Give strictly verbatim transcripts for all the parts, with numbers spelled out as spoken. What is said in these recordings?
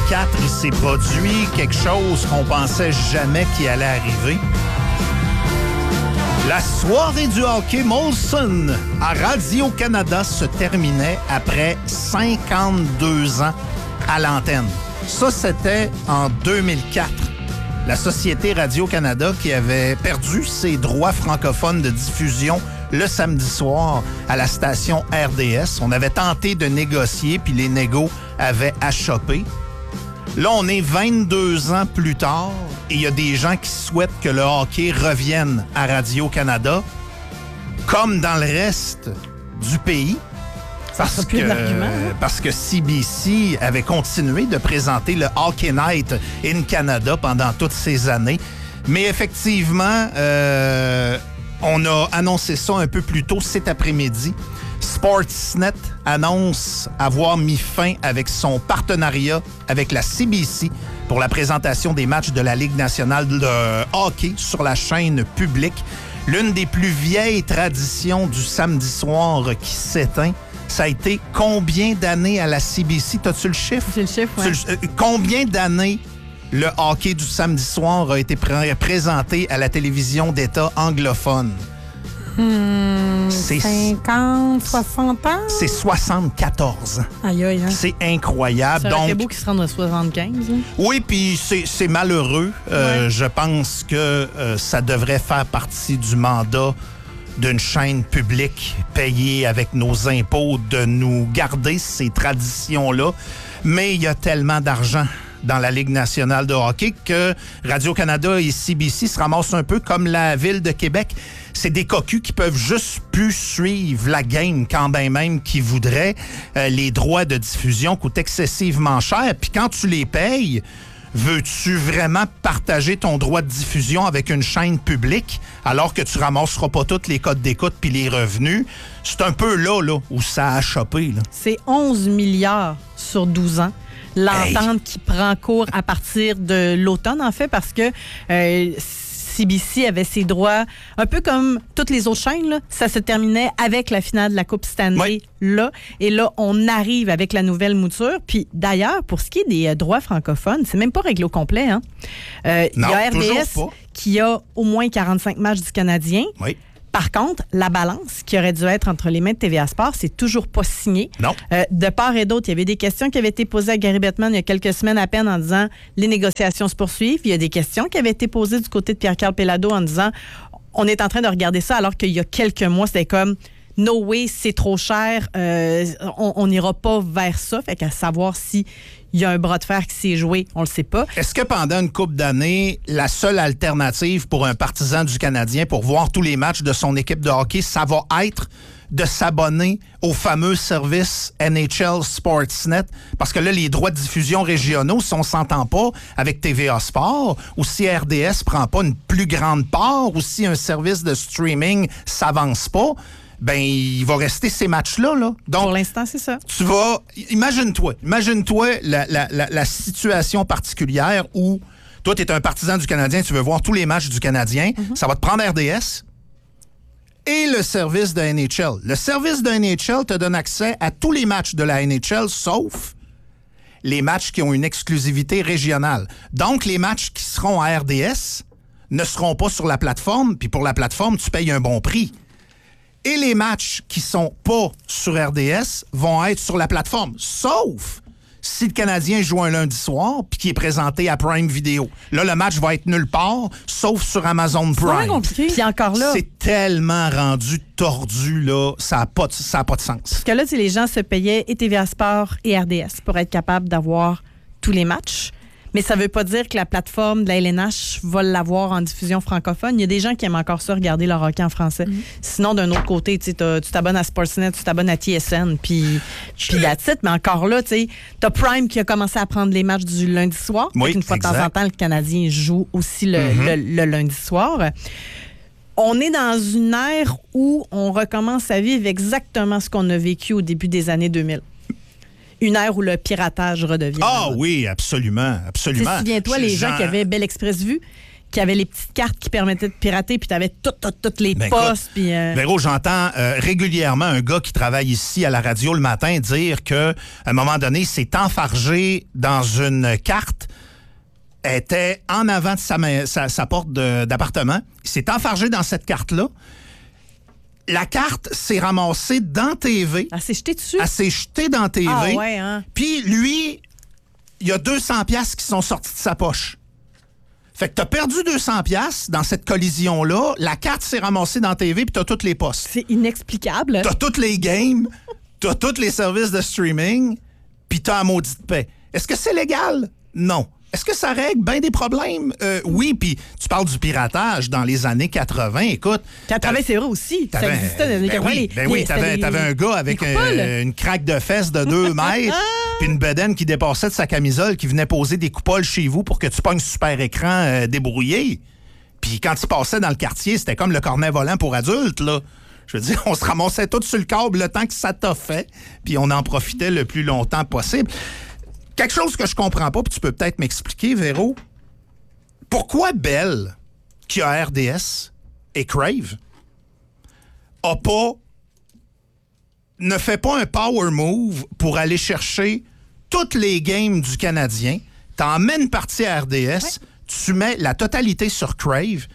quatre, il s'est produit quelque chose qu'on pensait jamais qu'il allait arriver. La soirée du hockey Molson à Radio-Canada se terminait après cinquante-deux ans à l'antenne. Ça, c'était en deux mille quatre. La Société Radio-Canada qui avait perdu ses droits francophones de diffusion le samedi soir à la station R D S. On avait tenté de négocier, puis les négos avaient achoppé. Là, on est vingt-deux ans plus tard et il y a des gens qui souhaitent que le hockey revienne à Radio-Canada, comme dans le reste du pays. Parce que, hein? parce que C B C avait continué de présenter le Hockey Night in Canada pendant toutes ces années. Mais effectivement, euh, on a annoncé ça un peu plus tôt cet après-midi. Sportsnet annonce avoir mis fin avec son partenariat avec la C B C pour la présentation des matchs de la Ligue nationale de hockey sur la chaîne publique. L'une des plus vieilles traditions du samedi soir qui s'éteint. Ça a été combien d'années à la C B C? T'as-tu le chiffre? J'ai le chiffre, oui. Euh, combien d'années le hockey du samedi soir a été pr- présenté à la télévision d'État anglophone? Hmm, c'est cinquante, soixante ans? C'est soixante-quatorze ans. Aïe, aïe, hein? C'est incroyable. Ça aurait été Donc, beau qu'ils se rendent à soixante-quinze. Hein? oui, puis c'est, c'est malheureux. Euh, Ouais. Je pense que euh, ça devrait faire partie du mandat d'une chaîne publique payée avec nos impôts de nous garder ces traditions-là. Mais il y a tellement d'argent dans la Ligue nationale de hockey que Radio-Canada et C B C se ramassent un peu comme la Ville de Québec. C'est des cocus qui peuvent juste plus suivre la game quand bien même qu'ils voudraient. Euh, les droits de diffusion coûtent excessivement cher. Puis quand tu les payes, veux-tu vraiment partager ton droit de diffusion avec une chaîne publique alors que tu ramasseras pas tous les codes d'écoute puis les revenus? C'est un peu là, là où ça a chopé. Là. C'est onze milliards sur douze ans. L'entente hey. qui prend cours à partir de l'automne, en fait, parce que euh, C B C avait ses droits, un peu comme toutes les autres chaînes, là, ça se terminait avec la finale de la Coupe Stanley, oui. là. Et là, on arrive avec la nouvelle mouture. Puis d'ailleurs, pour ce qui est des euh, droits francophones, c'est même pas réglé au complet. Hein. Euh, non, il y a R D S pas. qui a au moins quarante-cinq matchs du Canadien. Oui. Par contre, la balance qui aurait dû être entre les mains de T V A Sport, c'est toujours pas signé. Non. Euh, de part et d'autre, il y avait des questions qui avaient été posées à Gary Bettman il y a quelques semaines à peine en disant les négociations se poursuivent. Il y a des questions qui avaient été posées du côté de Pierre-Carl Pellado en disant on est en train de regarder ça alors qu'il y a quelques mois, c'était comme no way, c'est trop cher, euh, on n'ira pas vers ça. Fait qu'à savoir si il y a un bras de fer qui s'est joué, on le sait pas. Est-ce que pendant une couple d'années, la seule alternative pour un partisan du Canadien pour voir tous les matchs de son équipe de hockey, ça va être de s'abonner au fameux service N H L Sportsnet? Parce que là, les droits de diffusion régionaux, si on ne s'entend pas avec T V A Sport, ou si R D S prend pas une plus grande part, ou si un service de streaming s'avance pas, ben il va rester ces matchs-là. Là. Donc, pour l'instant, c'est ça. Tu vas... Imagine-toi, imagine-toi la, la, la, la situation particulière où toi, tu es un partisan du Canadien, tu veux voir tous les matchs du Canadien, mm-hmm. ça va te prendre R D S et le service de N H L. Le service de N H L te donne accès à tous les matchs de la N H L, sauf les matchs qui ont une exclusivité régionale. Donc, les matchs qui seront à R D S ne seront pas sur la plateforme, puis pour la plateforme, tu payes un bon prix. Et les matchs qui sont pas sur R D S vont être sur la plateforme, sauf si le Canadien joue un lundi soir puis qui est présenté à Prime Video. Là, le match va être nulle part, sauf sur Amazon Prime. C'est compliqué. Puis encore là, c'est tellement rendu tordu, là, ça n'a pas, ça a pas de sens. Parce que là, les gens se payaient et T V A Sport et R D S pour être capables d'avoir tous les matchs. Mais ça ne veut pas dire que la plateforme de la L N H va l'avoir en diffusion francophone. Il y a des gens qui aiment encore ça, regarder leur hockey en français. Mm-hmm. Sinon, d'un autre côté, tu t'abonnes à Sportsnet, tu t'abonnes à T S N, puis that's it. Mais encore là, tu as Prime qui a commencé à prendre les matchs du lundi soir. Oui, une fois exact. de temps en temps, le Canadien joue aussi le, mm-hmm. le, le lundi soir. On est dans une ère où on recommence à vivre exactement ce qu'on a vécu au début des années deux mille. Une ère où le piratage redevient. Ah oui, absolument, absolument. Souviens-toi, les gens qui avaient Bell Express Vue, qui avait les petites cartes qui permettaient de pirater, puis tu avais toutes, toutes, toutes les Ben, postes. Puis, euh... Véro, j'entends euh, régulièrement un gars qui travaille ici à la radio le matin dire qu'à un moment donné, il s'est enfargé dans une carte, était en avant de sa, sa, sa porte de, d'appartement. Il s'est enfargé dans cette carte-là. La carte s'est ramassée dans T V. Elle s'est jetée dessus? Elle s'est jetée dans T V. Ah ouais, hein? Puis lui, il y a deux cents piastres qui sont sortis de sa poche. Fait que t'as perdu deux cents piastres dans cette collision-là. La carte s'est ramassée dans T V puis t'as toutes les postes. C'est inexplicable. T'as toutes les games, t'as tous les services de streaming, puis t'as un maudit de paix. Est-ce que c'est légal? Non. Est-ce que ça règle bien des problèmes? Euh, oui, puis tu parles du piratage dans les années quatre-vingts. Écoute... quatre-vingts, c'est vrai aussi. Ça existait dans les ben quatre-vingts. oui, ben oui, t'avais, les, t'avais un gars avec un, une craque de fesses de deux mètres puis une bedaine qui dépassait de sa camisole qui venait poser des coupoles chez vous pour que tu pognes super écran euh, débrouillé. Puis quand il passait dans le quartier, c'était comme le cornet volant pour adultes, là. Je veux dire, on se ramassait tout sur le câble le temps que ça t'a fait, puis on en profitait le plus longtemps possible. Quelque chose que je comprends pas, puis tu peux peut-être m'expliquer, Véro. Pourquoi Bell, qui a R D S et Crave, a pas, ne fait pas un power move pour aller chercher toutes les games du Canadien, t'en mets une partie à R D S, ouais. Tu mets la totalité sur Crave,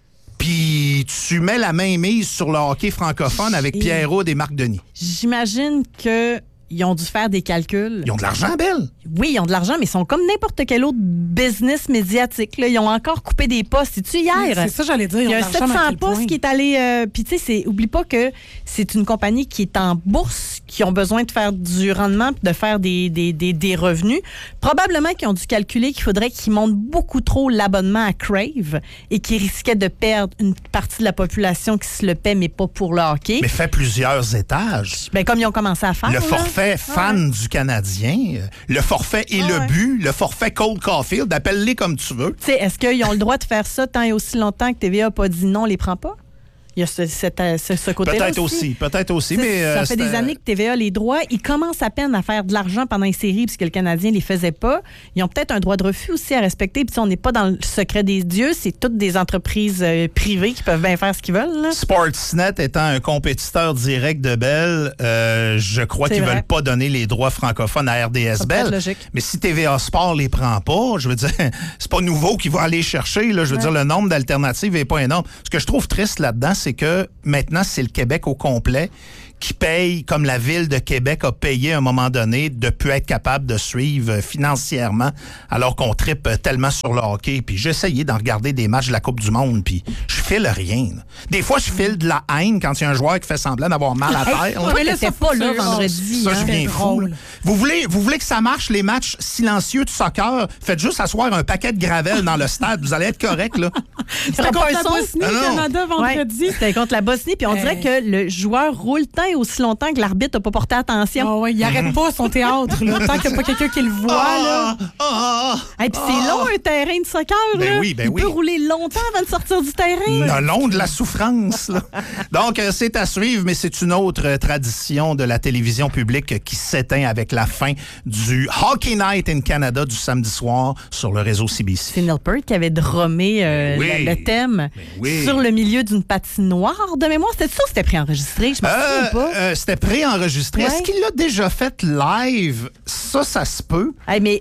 puis tu mets la main mise sur le hockey francophone avec et... Pierre Houde et Marc Denis. J'imagine que ils ont dû faire des calculs. Ils ont de l'argent, Belle? Oui, ils ont de l'argent, mais ils sont comme n'importe quel autre business médiatique. Là. Ils ont encore coupé des postes. C'est-tu hier? Oui, c'est ça, j'allais dire. Il y a un sept cents postes qui est allé... Euh, Puis, tu sais, oublie pas que c'est une compagnie qui est en bourse, qui ont besoin de faire du rendement, de faire des, des, des, des revenus. Probablement qu'ils ont dû calculer qu'il faudrait qu'ils montent beaucoup trop l'abonnement à Crave et qu'ils risquaient de perdre une partie de la population qui se le paie, mais pas pour le hockey. Mais fait plusieurs étages. Bien, comme ils ont commencé à faire. Le là. forfait fan ouais. du Canadien, le forfait et ouais. le but, le forfait Cole Caulfield, appelle-les comme tu veux. Tu sais, est-ce qu'ils ont le droit de faire ça tant et aussi longtemps que T V A n'a pas dit non, on les prend pas? Il y a ce, cette, ce, ce côté-là peut-être aussi. aussi. Peut-être aussi, mais... Ça euh, fait des années que T V A a les droits. Ils commencent à peine à faire de l'argent pendant les séries puisque le Canadien ne les faisait pas. Ils ont peut-être un droit de refus aussi à respecter. Puis on n'est pas dans le secret des dieux. C'est toutes des entreprises euh, privées qui peuvent bien faire ce qu'ils veulent. Là. Sportsnet étant un compétiteur direct de Bell, euh, je crois c'est qu'ils ne veulent pas donner les droits francophones à R D S Bell. Mais si T V A Sport les prend pas, je veux dire, c'est pas nouveau qu'ils vont aller chercher. Là, je veux ouais. dire, le nombre d'alternatives n'est pas énorme. Ce que je trouve triste là-dedans, c'est que maintenant, Maintenant, c'est le Québec au complet qui paye, comme la ville de Québec a payé à un moment donné, de plus être capable de suivre financièrement, alors qu'on trippe tellement sur le hockey. Puis j'ai essayé d'en regarder des matchs de la Coupe du Monde, puis je file rien. Là. Des fois, je file de la haine quand il y a un joueur qui fait semblant d'avoir mal à terre. Hey, toi, là, c'est pas là vendredi. Ça, hein, je viens fou. Vous voulez, vous voulez que ça marche, les matchs silencieux de soccer? Faites juste asseoir un paquet de gravelle dans le stade. Vous allez être correct, là. C'était contre la Bosnie, ah Canada, vendredi. Ouais, c'était contre la Bosnie, puis on hey. dirait que le joueur roule tant et aussi longtemps que l'arbitre n'a pas porté attention. Oh, ouais, il n'arrête pas son théâtre, là, tant qu'il n'y a pas quelqu'un qui le voit. Ah, là. Ah, et puis c'est long, un terrain de soccer. Ben là. oui, ben il oui. peut rouler longtemps avant de sortir du terrain. Le long de la souffrance. Là. Donc, euh, c'est à suivre, mais c'est une autre euh, tradition de la télévision publique euh, qui s'éteint avec la fin du Hockey Night in Canada du samedi soir sur le réseau C B C. C'est Neil Peart qui avait drummé euh, oui. le, le thème oui. sur le milieu d'une patinoire de mémoire. C'était ça ou c'était préenregistré? Je me souviens euh, pas. Euh, c'était préenregistré. Ouais. Est-ce qu'il l'a déjà fait live? Ça, ça se peut. Hey, mais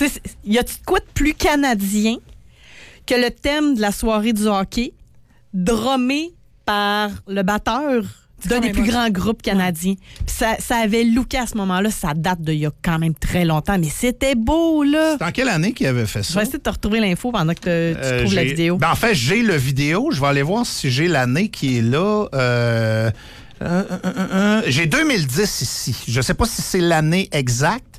y a-tu quoi de plus canadien que le thème de la soirée du hockey drummé par le batteur d'un des plus grands groupes canadiens? Puis ça, ça avait looké à ce moment-là. Ça date d'il y a quand même très longtemps, mais c'était beau, là. C'est en quelle année qu'il avait fait ça? Je vais essayer de te retrouver l'info pendant que te, tu euh, trouves la vidéo. Ben, en fait, j'ai le vidéo. Je vais aller voir si j'ai l'année qui est là. Euh... Euh, euh, euh, euh, j'ai deux mille dix ici. Je ne sais pas si c'est l'année exacte.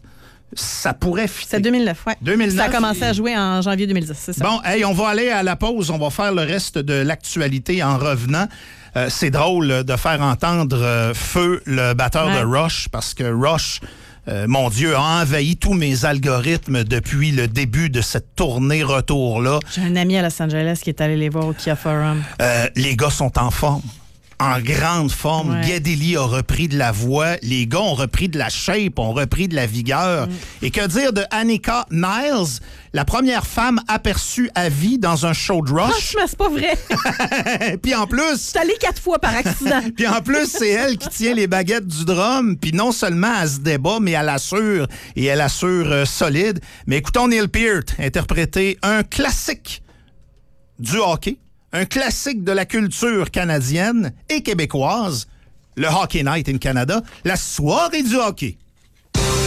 Ça pourrait fitter. C'est deux mille neuf, oui. deux mille neuf. Ça a commencé à jouer en janvier deux mille dix, c'est ça. Bon, hey, on va aller à la pause. On va faire le reste de l'actualité en revenant. Euh, c'est drôle de faire entendre euh, Feu, le batteur ouais. de Rush, parce que Rush, euh, mon Dieu, a envahi tous mes algorithmes depuis le début de cette tournée retour-là. J'ai un ami à Los Angeles qui est allé les voir au Kia Forum. Euh, les gars sont en forme. en grande forme. Ouais. Geddy Lee a repris de la voix. Les gars ont repris de la shape, ont repris de la vigueur. Mm. Et que dire de Annika Niles, la première femme aperçue à vie dans un show de Rush? Franchement, c'est pas vrai. Puis en plus... Je suis allée quatre fois par accident. Puis en plus, c'est elle qui tient les baguettes du drum. Puis non seulement elle se débat, mais elle assure. Et elle assure euh, solide. Mais écoutons Neil Peart interpréter un classique du hockey. Un classique de la culture canadienne et québécoise, le Hockey Night in Canada, la soirée du hockey.